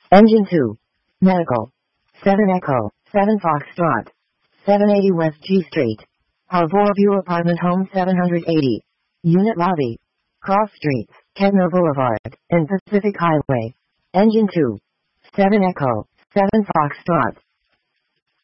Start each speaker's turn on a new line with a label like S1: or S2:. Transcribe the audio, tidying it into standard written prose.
S1: Engine 2. Medical. 7 Echo, 7 Foxtrot. 780 West G Street. Harbour View Apartment Home 780. Unit Lobby. Cross Streets, Kettner Boulevard, and Pacific Highway. Engine 2. 7 Echo, 7 Foxtrot.